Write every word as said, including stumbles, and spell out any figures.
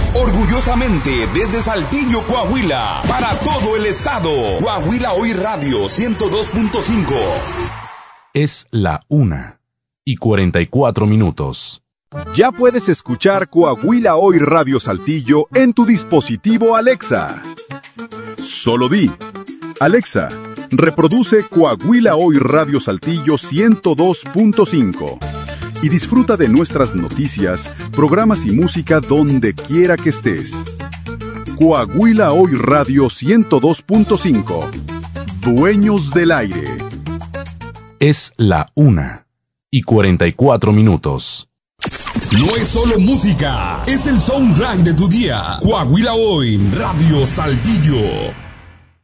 Orgullosamente desde Saltillo, Coahuila, para todo el estado. Coahuila Hoy Radio ciento dos punto cinco. Es la una y cuarenta y cuatro minutos. Ya puedes escuchar Coahuila Hoy Radio Saltillo en tu dispositivo Alexa. Solo di: Alexa, reproduce Coahuila Hoy Radio Saltillo ciento dos punto cinco y disfruta de nuestras noticias, programas y música donde quiera que estés. Coahuila Hoy Radio ciento dos punto cinco. Dueños del aire. Es la una y cuarenta y cuatro minutos. No es solo música, es el soundtrack de tu día. Coahuila Hoy Radio Saltillo.